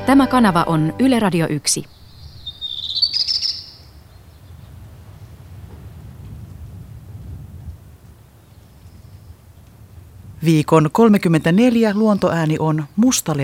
Tämä kanava on Yle Radio 1. Viikon 34 luontoääni on musta